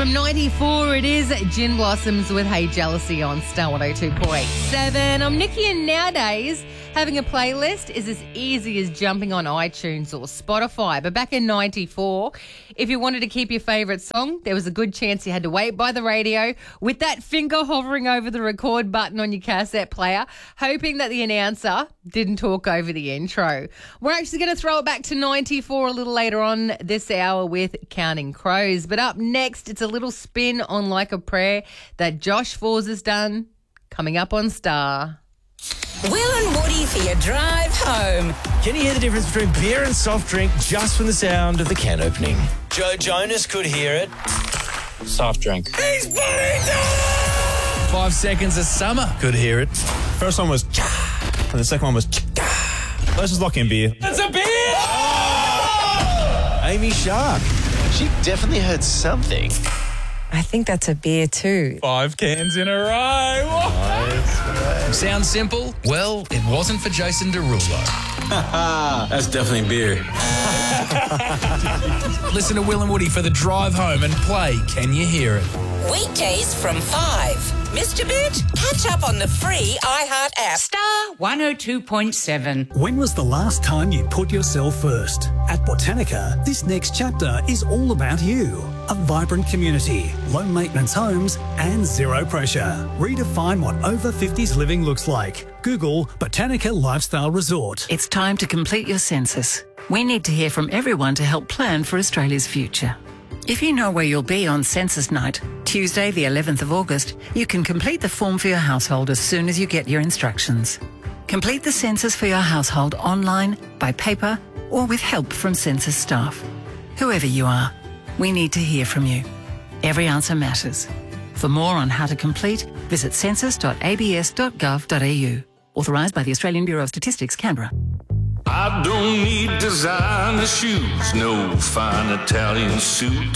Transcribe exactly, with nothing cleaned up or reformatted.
From ninety-four, it is Gin Blossoms with Hey Jealousy on Star one oh two point seven. I'm Nikki, and nowadays having a playlist is as easy as jumping on iTunes or Spotify. But back in ninety-four, if you wanted to keep your favourite song, there was a good chance you had to wait by the radio with that finger hovering over the record button on your cassette player, hoping that the announcer didn't talk over the intro. We're actually going to throw it back to ninety-four a little later on this hour with Counting Crows. But up next, it's a little spin on Like a Prayer that Josh Fours has done, coming up on Star. Will and Woody for your drive home. Can you hear the difference between beer and soft drink just from the sound of the can opening? Joe Jonas could hear it. Soft drink. He's putting it! Five Seconds of Summer could hear it. First one was cha, and the second one was cha. Let's just lock in beer. It's a beer! Oh! Amy Shark. She definitely heard something. I think that's a beer too. Five cans in a row. Nice. Sounds simple? Well, it wasn't for Jason Derulo. That's definitely beer. Listen to Will and Woody for the drive home and play Can You Hear It? Weekdays from five. Mister Bit, catch up on the free iHeart app. Star one oh two point seven. When was the last time you put yourself first? At Botanica, this next chapter is all about you. A vibrant community, low maintenance homes, and zero pressure. Redefine what over fifties living looks like. Google Botanica Lifestyle Resort. It's time to complete your census. We need to hear from everyone to help plan for Australia's future. If you know where you'll be on census night, Tuesday the eleventh of August, you can complete the form for your household as soon as you get your instructions. Complete the census for your household online, by paper, or with help from census staff. Whoever you are, we need to hear from you. Every answer matters. For more on how to complete, visit census dot a b s dot gov dot a u. Authorised by the Australian Bureau of Statistics, Canberra. I don't need designer shoes, no fine Italian suit.